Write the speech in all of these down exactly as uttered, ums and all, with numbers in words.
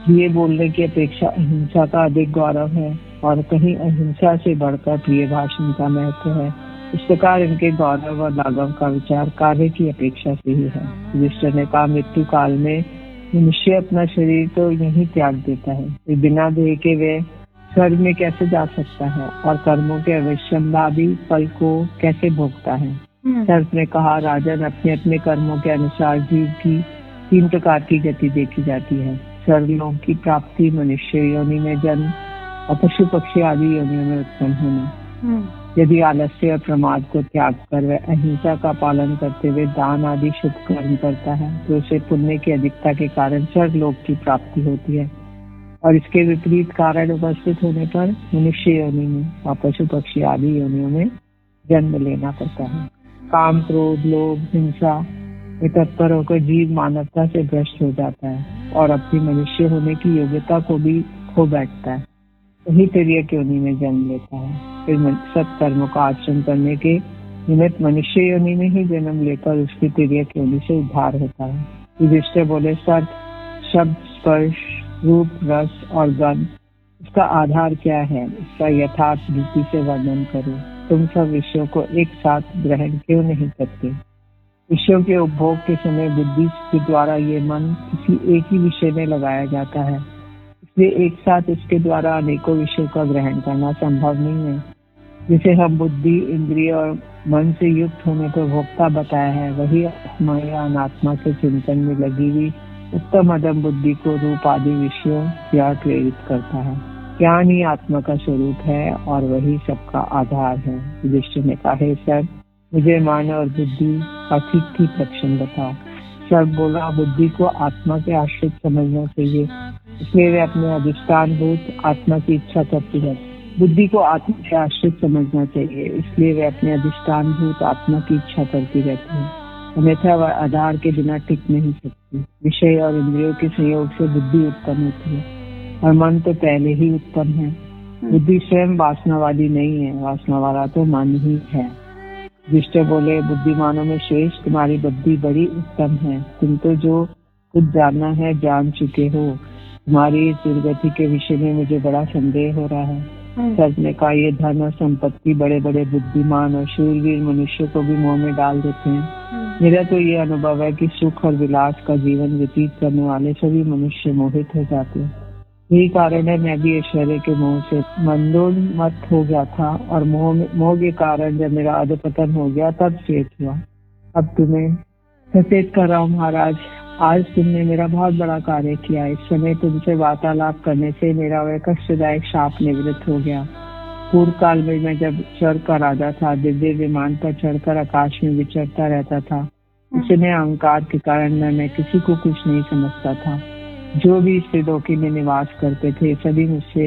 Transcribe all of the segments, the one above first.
ये बोलने की अपेक्षा अहिंसा का अधिक गौरव है और कहीं अहिंसा से बढ़कर प्रिय भाषण का महत्व है। इस प्रकार इनके गौरव और लाघव का विचार कार्य की अपेक्षा से ही है। युधिष्ठिर ने कहा, मृत्यु काल में मनुष्य अपना शरीर तो यहीं त्याग देता है, बिना देह के वे स्वर्ग में कैसे जा सकता है और कर्मों के अवश्यम्भावी फल को कैसे भोगता है। सर्प ने कहा, राजन, अपने अपने कर्मों के अनुसार जीव की तीन प्रकार की गति देखी जाती है। स्वर्गलोक की प्राप्ति, मनुष्य योनि में जन्म और पशु पक्षी आदि योनियों में उत्पन्न होना। यदि आलस्य और प्रमाद को त्याग कर वह अहिंसा का पालन करते हुए दान आदि शुभ कर्म करता है तो उसे पुण्य की अधिकता के कारण स्वर्गलोक की प्राप्ति होती है और इसके विपरीत कारण उपस्थित होने पर मनुष्य योनि में और पशु पक्षी आदि योनियों में जन्म लेना पड़ता है। काम, क्रोध, लोभ, हिंसा में तत्पर होकर जीव मानवता से भ्रष्ट हो जाता है और अपनी मनुष्य होने की योग्यता को भी खो बैठता है, वही तिर्यक योनि में जन्म लेता है। फिर सत्कर्मों का आचरण करने के निमित्त मनुष्य योनि में ही जन्म लेकर उसकी तिर्यक योनि से उद्धार होता है। युधिष्ठिर बोले, सत, शब्द, स्पर्श, रूप, रस और गंध, इसका आधार क्या है? इसका यथार्थ रीति से वर्णन करो। तुम सब विषयों को एक साथ ग्रहण क्यों नहीं करते? विषयों के उपभोग के समय बुद्धि के द्वारा ये मन किसी एक ही विषय में लगाया जाता है, इसलिए एक साथ इसके द्वारा अनेकों विषयों का ग्रहण करना संभव नहीं है। जिसे हम बुद्धि, इंद्रिय और मन से युक्त होने पर भोक्ता बताया है, वही आत्मा या अनात्मा के चिंतन में लगी हुई उत्तम अदम बुद्धि को रूप आदि विषयों या प्रेरित करता है। ज्ञान ही आत्मा का स्वरूप है और वही सबका आधार है। युधिष्ठिर ने कहा, हे सर, मुझे मन और बुद्धि का ठीक ठीक लक्षण बताओ। सर बोला, बुद्धि को आत्मा के आश्रित समझना चाहिए, इसलिए वे अपने अधिष्ठान भूत आत्मा की इच्छा करती है। बुद्धि को आत्मा के आश्रित समझना चाहिए, इसलिए वे अपने अधिष्ठान भूत आत्मा की इच्छा करती रहती है, अन्यथा वह आधार के बिना टिक नहीं सकती। विषय और इंद्रियों के संयोग से बुद्धि उत्पन्न होती है और मन तो पहले ही उत्पन्न है। बुद्धि स्वयं वासना वाली नहीं है, वासना वाला तो मन ही है। युधिष्ठिर बोले, बुद्धिमानों में श्रेष्ठ तुम्हारी बुद्धि बड़ी उत्तम है। तुम तो जो कुछ जानना है जान चुके हो। तुम्हारी इस दुर्गति के विषय में मुझे बड़ा संदेह हो रहा है। सर्प ने कहा, ये धन और संपत्ति बड़े बड़े बुद्धिमान और शूरवीर मनुष्य को भी मुंह में डाल देते हैं। मेरा तो ये अनुभव है कि सुख और विलास का जीवन व्यतीत करने वाले सभी मनुष्य मोहित हो जाते हैं। यही कारण है मैं भी ऐश्वर्य के मोह से मंदोन्मत्त हो गया था और मोह मोह के कारण जब मेरा अधपतन हो गया तब चेत हुआ। अब तुम्हें सचेत कर रहा हूँ महाराज, आज तुमने मेरा बहुत बड़ा कार्य किया। इस समय तुमसे वार्तालाप करने से मेरा वह कष्टदायक शाप निवृत्त हो गया। पूर्व काल में मैं जब स्वर्ग का राजा था, दिव्य विमान पर चढ़कर आकाश में विचरता रहता था। इस समय अहंकार के कारण मैं, मैं किसी को कुछ नहीं समझता था। जो भी इस त्रिलोकी में निवास करते थे सभी मुझसे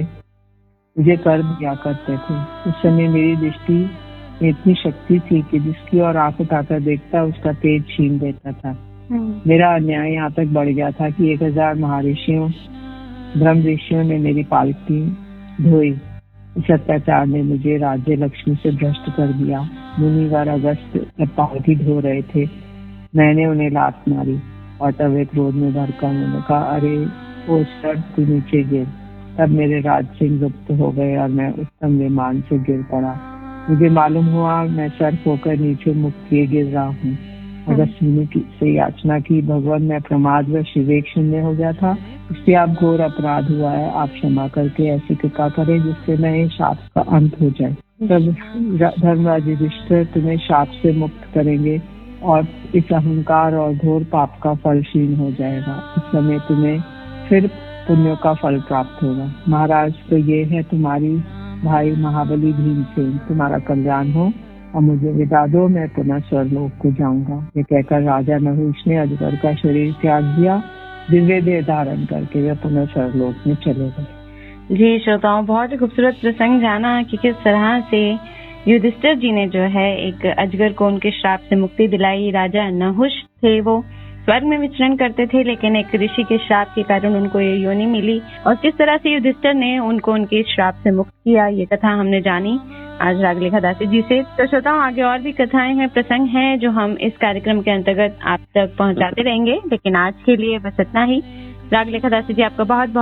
मुझे कर दिया करते थे। उस समय मेरी दृष्टि में इतनी शक्ति थी कि जिसकी और आंख उठाकर देखता उसका तेज छीन देता था। मेरा अन्याय यहाँ तक बढ़ गया था कि एक हजार महर्षियों ब्रह्म ऋषियों ने मेरी पालकी धोई। इस अत्याचार ने मुझे राज्य लक्ष्मी से भ्रष्ट कर दिया। मुनिवर अगस्त जब पालकी धो रहे थे, मैंने उन्हें लात मारी और तब वे क्रोध में भड़का। उन्होंने कहा, अरे ओ सर, तू नीचे गिर। तब मेरे राज सिंह लुप्त हो गए और मैं उत्तम विमान से गिर पड़ा। मुझे मालूम हुआ मैं सर्प होकर नीचे मुख किए गिर रहा हूँ। अगस्त मुनि की से याचना की, भगवान मैं प्रमाद व विवेक शून्य हो गया था, इससे आप घोर अपराध हुआ है। आप क्षमा करके ऐसी कृपा करें जिससे मैं इस शाप का अंत हो जाए। तब धर्मराज युधिष्ठिर तुम्हें शाप से मुक्त करेंगे और इस अहंकार और घोर पाप का फल क्षीण हो जाएगा। इस समय तुम्हें फिर पुण्यों का फल प्राप्त होगा। महाराज, तो ये है तुम्हारी भाई महाबली भीमसेन, तुम्हारा कल्याण हो और मुझे विदा दो, मैं पुनः स्वर्गलोक को जाऊंगा। ये कहकर राजा नहुष ने अजगर का शरीर त्याग दिया। दिव्य देह धारण करके वे पुनः स्वर्गलोक में चले गए। जी श्रोताओं, बहुत ही खूबसूरत प्रसंग जाना कि किस तरह से युधिष्ठिर जी ने जो है एक अजगर को उनके श्राप से मुक्ति दिलाई। राजा नहुष थे, वो स्वर्ग में विचरण करते थे, लेकिन एक ऋषि के श्राप के कारण उनको ये योनि मिली और किस तरह से युधिष्ठिर ने उनको उनके श्राप से मुक्त किया, ये कथा हमने जानी आज रागलेखा दासी जी से। तो श्रोताओं, आगे और भी कथाएं हैं, प्रसंग हैं जो हम इस कार्यक्रम के अंतर्गत आप तक पहुंचाते रहेंगे, लेकिन आज के लिए बस इतना ही। रागलेखा दासी जी, आपका बहुत बहुत